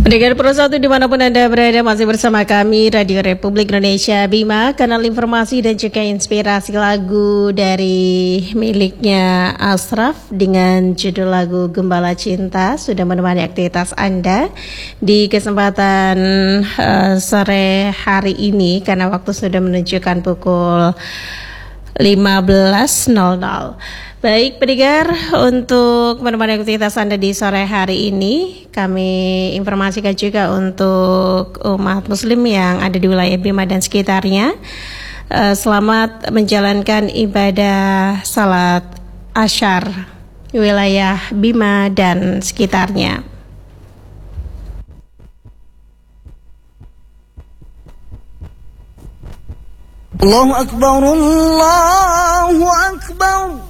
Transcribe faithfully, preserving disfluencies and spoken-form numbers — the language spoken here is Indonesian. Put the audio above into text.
Pendengar Pro satu dimanapun Anda berada, masih bersama kami Radio Republik Indonesia Bima, kanal informasi dan juga inspirasi lagu dari miliknya Ashraf dengan judul lagu Gembala Cinta sudah menemani aktivitas Anda di kesempatan uh, sore hari ini karena waktu sudah menunjukkan pukul lima belas nol nol. Baik pendengar, untuk menemani aktivitas Anda di sore hari ini, kami informasikan juga untuk umat muslim yang ada di wilayah Bima dan sekitarnya, uh, selamat menjalankan ibadah salat Asyar wilayah Bima dan sekitarnya. Allahu Akbar, Allahu Akbar.